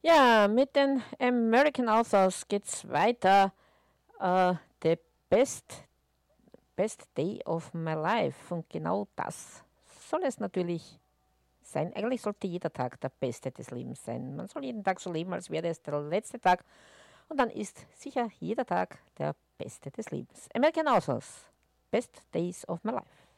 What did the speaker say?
Ja, mit den American Authors geht's weiter. The best Day of My Life. Und genau das soll es natürlich sein. Eigentlich sollte jeder Tag der beste des Lebens sein. Man soll jeden Tag so leben, als wäre es der letzte Tag. Und dann ist sicher jeder Tag der beste des Lebens. American Authors. Best Days of My Life.